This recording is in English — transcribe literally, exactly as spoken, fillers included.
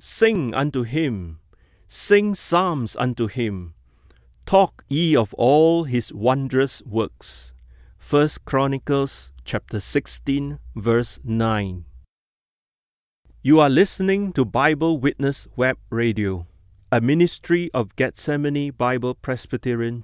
sing unto him, sing psalms unto him. Talk ye of all his wondrous works. First Chronicles chapter sixteen, verse nine. You are listening to Bible Witness Web Radio, a ministry of Gethsemane Bible Presbyterian